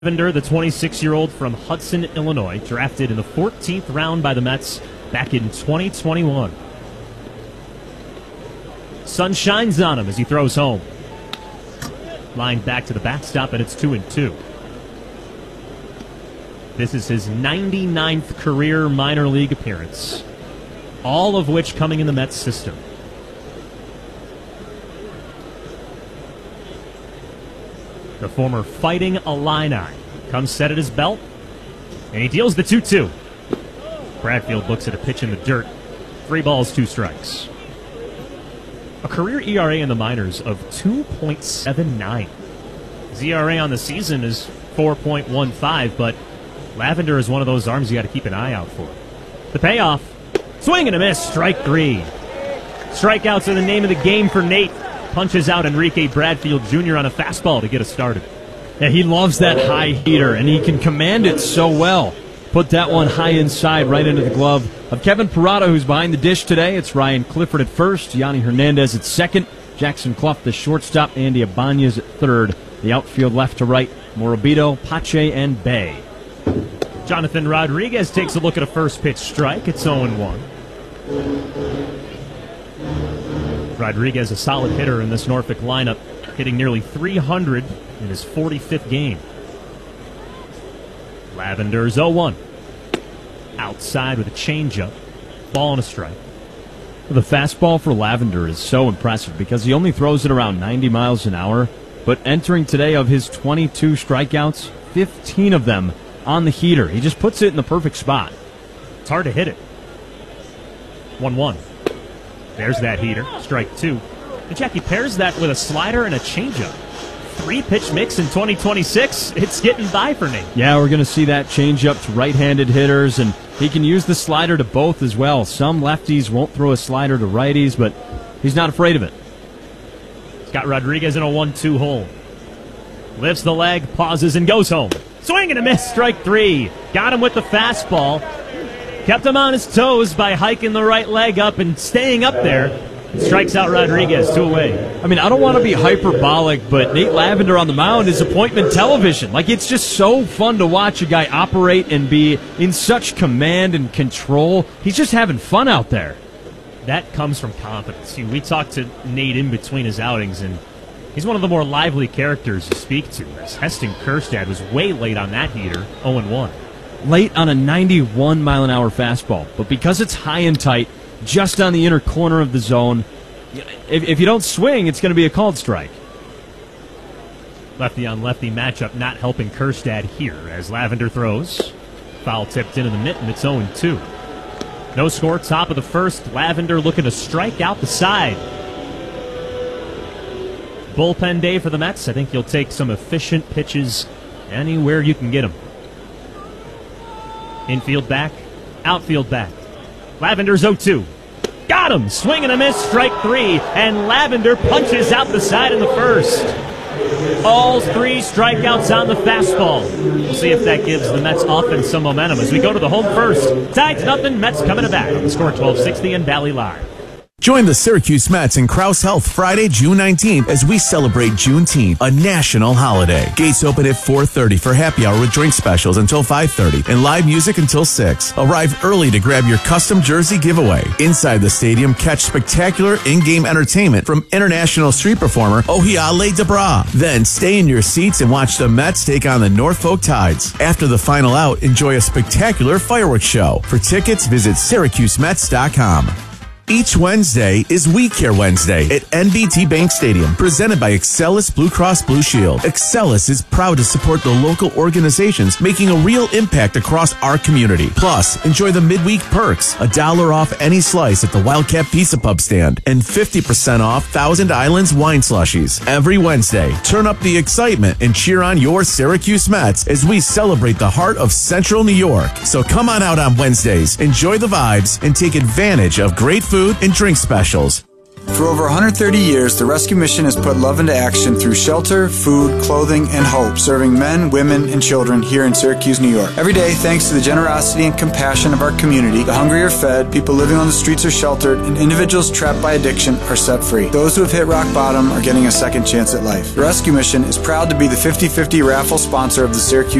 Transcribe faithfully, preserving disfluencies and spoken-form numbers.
Lavender, the twenty-six-year-old from Hudson, Illinois, drafted in the fourteenth round by the Mets back in twenty twenty-one. Sun shines on him as he throws home. Line back to the backstop, and it's two and two. This is his ninety-ninth career minor league appearance, all of which coming in the Mets system. The former Fighting Illini comes set at his belt, and he deals the two two. Bradfield looks at a pitch in the dirt. Three balls, two strikes. A career E R A in the minors of two point seven nine. His E R A on the season is four point one five, but Lavender is one of those arms you got to keep an eye out for. The payoff, swing and a miss, strike three. Strikeouts are the name of the game for Nate. Punches out Enrique Bradfield Junior on a fastball to get us started. Yeah, he loves that high heater, and he can command it so well. Put that one high inside, right into the glove of Kevin Parada, who's behind the dish today. It's Ryan Clifford at first, Yanni Hernandez at second, Jackson Clough, the shortstop, Andy Ibanez at third. The outfield left to right, Morabito, Pache, and Bay. Jonathan Rodriguez takes a look at a first pitch strike. It's oh and one. Rodriguez, a solid hitter in this Norfolk lineup, hitting nearly three hundred in his forty-fifth game. Lavender's oh one. Outside with a changeup. Ball and a strike. The fastball for Lavender is so impressive because he only throws it around ninety miles an hour, but entering today of his twenty-two strikeouts, fifteen of them on the heater. He just puts it in the perfect spot. It's hard to hit it. one one. There's that heater, strike two. And Jackie pairs that with a slider and a changeup. Three-pitch mix in twenty twenty-six. It's getting by for Nate. Yeah, we're going to see that changeup to right-handed hitters, and he can use the slider to both as well. Some lefties won't throw a slider to righties, but he's not afraid of it. He's got Rodriguez in a one two hole. Lifts the leg, pauses, and goes home. Swing and a miss, strike three. Got him with the fastball. Kept him on his toes by hiking the right leg up and staying up there. Strikes out Rodriguez, two away. I mean, I don't want to be hyperbolic, but Nate Lavender on the mound is appointment television. Like, it's just so fun to watch a guy operate and be in such command and control. He's just having fun out there. That comes from confidence. We talked to Nate in between his outings, and he's one of the more lively characters to speak to, as Heston Kjerstad was way late on that heater, oh and one. Late on a ninety-one mile an hour fastball, but because it's high and tight, just on the inner corner of the zone, if, if you don't swing, it's going to be a called strike. Lefty on lefty matchup not helping Kjerstad here as Lavender throws. Foul tipped into the mitten, it's oh and two. No score, top of the first. Lavender looking to strike out the side. Bullpen day for the Mets. I think you'll take some efficient pitches anywhere you can get them. Infield back, outfield back. Lavender's oh two. Got him! Swing and a miss, strike three. And Lavender punches out the side in the first. All three strikeouts on the fastball. We'll see if that gives the Mets offense some momentum as we go to the home first. Tied to nothing, Mets coming to bat on the Score twelve sixty and Valley Live. Join the Syracuse Mets and Krause Health Friday, June nineteenth as we celebrate Juneteenth, a national holiday. Gates open at four thirty for happy hour with drink specials until five thirty and live music until six. Arrive early to grab your custom jersey giveaway. Inside the stadium, catch spectacular in-game entertainment from international street performer Ohiale Debra. Then stay in your seats and watch the Mets take on the Norfolk Tides. After the final out, enjoy a spectacular fireworks show. For tickets, visit Syracuse Mets dot com. Each Wednesday is We Care Wednesday at N B T Bank Stadium, presented by Excelis Blue Cross Blue Shield. Excelis is proud to support the local organizations making a real impact across our community. Plus, enjoy the midweek perks, a dollar off any slice at the Wildcat Pizza Pub stand, and fifty percent off Thousand Islands wine slushies. Every Wednesday, turn up the excitement and cheer on your Syracuse Mets as we celebrate the heart of Central New York. So come on out on Wednesdays, enjoy the vibes, and take advantage of great food and drink specials. For over one hundred thirty years, the Rescue Mission has put love into action through shelter, food, clothing, and hope, serving men, women, and children here in Syracuse, New York. Every day, thanks to the generosity and compassion of our community, the hungry are fed, people living on the streets are sheltered, and individuals trapped by addiction are set free. Those who have hit rock bottom are getting a second chance at life. The Rescue Mission is proud to be the fifty fifty raffle sponsor of the Syracuse